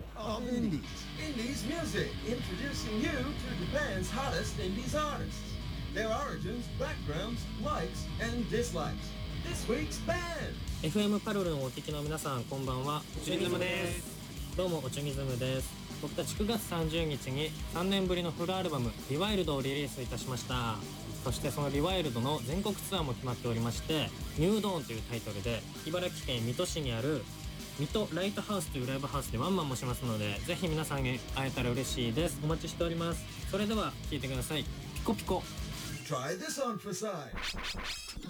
world of indies. Indies music, introducing you to Japan's hottest indies artists. Their origins, backgrounds, likes, and dislikes. This week's band! FM パルルンをお聞きの皆さん、こんばんは。 おちょぎズムです。 どうも、おちょぎズムです。僕たち9月30日に3年ぶりのフルアルバム、リワイルドをリリースいたしました。そしてそのリワイルドの全国ツアーも決まっておりまして、ニュードーンというタイトルで、茨城県水戸市にある水戸ライトハウスというライブハウスでワンマンもしますので、ぜひ皆さんに会えたら嬉しいです。お待ちしております。それでは聴いてください。ピコピコ。 Try this on for size.